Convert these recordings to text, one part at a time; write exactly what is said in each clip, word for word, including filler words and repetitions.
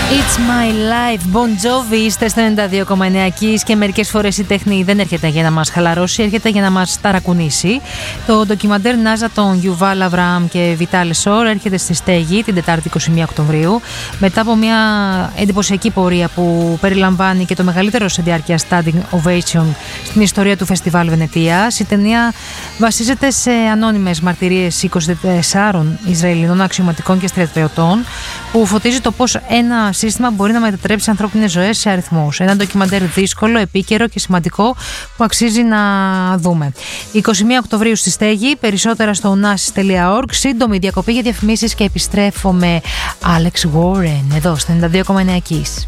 It's my life, Bon Jovi, είστε στο ενενήντα δύο κόμμα εννέα Kiss και μερικές φορές η τέχνη δεν έρχεται για να μας χαλαρώσει, έρχεται για να μας ταρακουνήσει. Το ντοκιμαντέρ Νάζα των Γιουβάλ Αβραάμ και Βιτάλ Σόρ έρχεται στη στέγη την Τετάρτη είκοσι μία Οκτωβρίου μετά από μια εντυπωσιακή πορεία που περιλαμβάνει και το μεγαλύτερο σε διάρκεια standing ovation στην ιστορία του Φεστιβάλ Βενετίας. Η ταινία βασίζεται σε ανώνυμες μαρτυρίες είκοσι τεσσάρων Ισραηλινών αξιωματικών και στρατιωτών που φωτίζει το πώς ένα σύστημα μπορεί να μετατρέψει ανθρώπινες ζωές σε αριθμούς. Ένα ντοκιμαντέρ δύσκολο, επίκαιρο και σημαντικό που αξίζει να δούμε. είκοσι μία Οκτωβρίου στη στέγη, περισσότερα στο onasis τελεία org. Σύντομη διακοπή για διαφημίσεις και επιστρέφω με Alex Warren εδώ στο ενενήντα δύο κόμμα εννέα Kiss.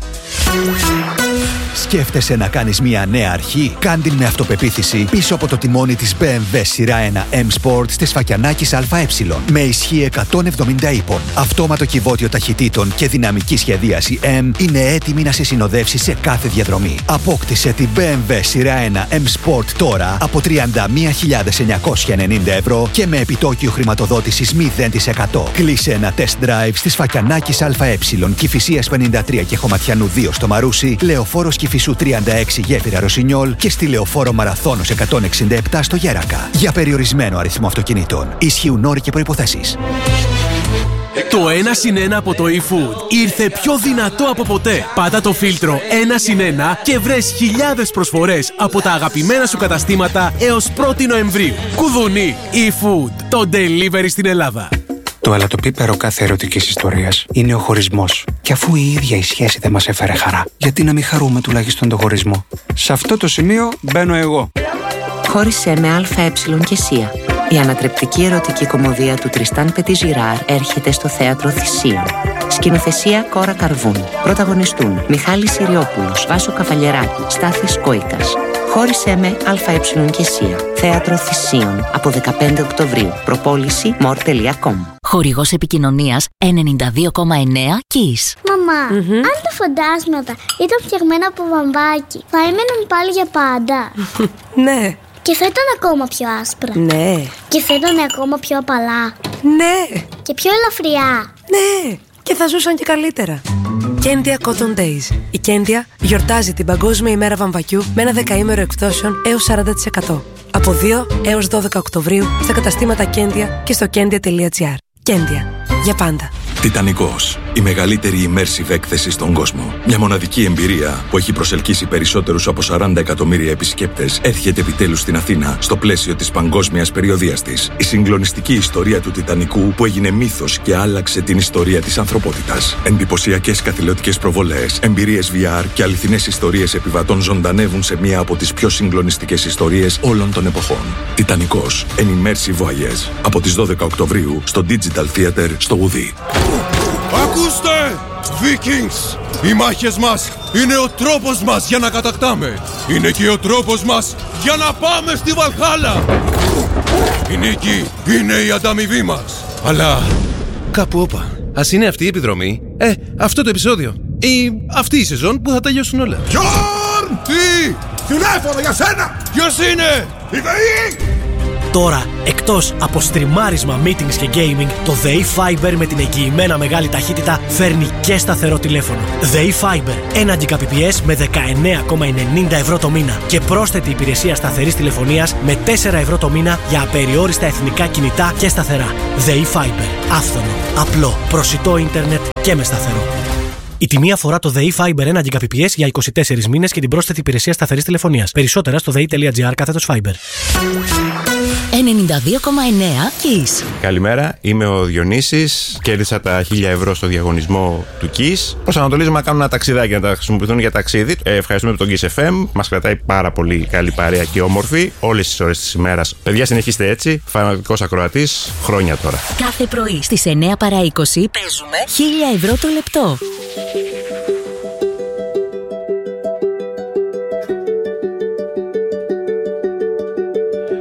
Σκέφτεσαι να κάνεις μια νέα αρχή? Κάντην με αυτοπεποίθηση πίσω από το τιμόνι της μπι εμ ντάμπλιου σειρά ένα M Sport στις Φακιανάκης ΑΕ. Με ισχύ εκατόν εβδομήντα ύπων, αυτόματο κυβότιο ταχυτήτων και δυναμική σχεδίαση M είναι έτοιμη να σε συνοδεύσει σε κάθε διαδρομή. Απόκτησε την μπι εμ ντάμπλιου σειρά ένα M Sport τώρα από τριάντα μία χιλιάδες εννιακόσια ενενήντα ευρώ και με επιτόκιο χρηματοδότησης μηδέν τοις εκατό. Κλείσε ένα test drive στις Φακιανάκης ΑΕ, Κηφισίας πενήντα τρία και Χωματιανού δύο στο Μαρούσι, Λεωφόρος Κηφισού τριάντα έξι Γέφυρα Ρωσινιόλ και στη Λεωφόρο Μαραθώνος εκατόν εξήντα επτά στο Γέρακα. Για περιορισμένο αριθμό αυτοκινήτων. Ισχύουν όροι και προϋποθέσεις. Το ένα συν ένα από το eFood ήρθε πιο δυνατό από ποτέ. Πάτα το φίλτρο ένα συν ένα και βρες χιλιάδες προσφορές από τα αγαπημένα σου καταστήματα έως πρώτη Νοεμβρίου. Κουδουνί, eFood, το delivery στην Ελλάδα. Το αλατοπίπερο κάθε ερωτικής ιστορίας είναι ο χωρισμός. Και αφού η ίδια η σχέση δεν μας έφερε χαρά, γιατί να μην χαρούμε τουλάχιστον τον χωρισμό? Σε αυτό το σημείο μπαίνω εγώ. Χώρισε με ΑΕ και ΣΥΑ. Η ανατρεπτική ερωτική κομμωδία του Τριστάν Πετιζιράρ έρχεται στο θέατρο Θησίων. Σκηνοθεσία Κόρα Καρβούν. Πρωταγωνιστούν Μιχάλης Συριόπουλος, Βάσο Καβαλιεράκη, Στάθης Κόικας. Χώρισε με ΑΕ και ΣΥΑ. Θέατρο Θησίων από δεκαπέντε Οκτωβρίου. Προπόληση μορ τελεία κομ. Χορηγός επικοινωνίας ενενήντα δύο κόμμα εννέα Kiss. Μαμά, mm-hmm. αν τα φαντάσματα ήταν φτιαγμένα από βαμβάκι, θα έμεναν πάλι για πάντα? Ναι. Και θα ήταν ακόμα πιο άσπρα? Ναι. Και θα ήταν ακόμα πιο απαλά? Ναι. Και πιο ελαφριά? Ναι. Και θα ζούσαν και καλύτερα. Κέντια Cotton Days. Η Κέντια γιορτάζει την Παγκόσμια ημέρα βαμβακιού με ένα δεκαήμερο εκπτώσεων έως σαράντα τοις εκατό. Από δύο έως δώδεκα Οκτωβρίου στα καταστήματα Κέντια και στο κέντια τελεία τζι άρ. Κέντια. Για πάντα. Τιτανικός. Η μεγαλύτερη immersive έκθεση στον κόσμο. Μια μοναδική εμπειρία που έχει προσελκύσει περισσότερους από σαράντα εκατομμύρια επισκέπτες έρχεται επιτέλους στην Αθήνα στο πλαίσιο της παγκόσμιας περιοδίας της. Η συγκλονιστική ιστορία του Τιτανικού που έγινε μύθος και άλλαξε την ιστορία της ανθρωπότητας. Εντυπωσιακές καθηλωτικές προβολές, εμπειρίες βι αρ και αληθινές ιστορίες επιβατών ζωντανεύουν σε μία από τις πιο συγκλονιστικές ιστορίες όλων των εποχών. Τιτανικός. An immersive voyage. Από τις δώδεκα Οκτωβρίου στο Digital Theater στο Ουδί. Ακούστε! Vikings! Οι μάχες μας είναι ο τρόπος μας για να κατακτάμε. Είναι και ο τρόπος μας για να πάμε στη Βαλχάλα. Η νίκη είναι η ανταμοιβή μας. Αλλά κάπου όπα. Ας είναι αυτή η επιδρομή, ε, αυτό το επεισόδιο ή αυτή η σεζόν που θα τελειώσουν όλα. Γιόρν! Τι! Τηλέφωνο για σένα! Ποιος είναι? Η ΔΕΗ! Τώρα, εκτός από στριμάρισμα, meetings και gaming, το ΔΕΗ Fiber με την εγγυημένα μεγάλη ταχύτητα φέρνει και σταθερό τηλέφωνο. ΔΕΗ Fiber, ένα Gbps με δεκαεννέα κόμμα ενενήντα ευρώ το μήνα και πρόσθετη υπηρεσία σταθερής τηλεφωνίας με τέσσερα ευρώ το μήνα για απεριόριστα εθνικά κινητά και σταθερά. ΔΕΗ Fiber, άφθονο, απλό, προσιτό ίντερνετ και με σταθερό. Η τιμή αφορά το ΔΕΗ Fiber ένα Gbps για είκοσι τέσσερις μήνες και την πρόσθετη υπηρεσία σταθερής τηλεφωνίας. Περισσότερα στο δei τελεία τζι άρ κάθετος Fiber. ενενήντα δύο κόμμα εννέα Kiss. Καλημέρα, είμαι ο Διονύσης. Κέρδισα τα χίλια ευρώ στο διαγωνισμό του Kiss. Προσανατολίζουμε να κάνουμε ένα ταξιδάκι, να τα χρησιμοποιηθούν για ταξίδι. Ε, ευχαριστούμε τον Kiss εφ εμ. Μας κρατάει πάρα πολύ καλή παρέα και όμορφη όλες τις ώρες της ημέρας. Παιδιά, συνεχίστε έτσι. Φανατικός ακροατής χρόνια τώρα. Κάθε πρωί στις εννέα παρά είκοσι παίζουμε χίλια ευρώ το λεπτό.